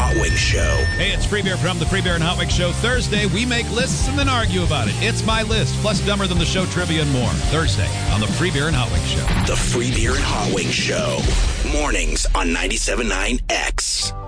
Hot Wings Show. Hey, it's Free Beer from the Free Beer and Hot Wings Show. Thursday, we make lists and then argue about it. It's my list, plus Dumber Than the Show trivia and more. Thursday on the Free Beer and Hot Wings Show. The Free Beer and Hot Wings Show. Mornings on 97.9 X.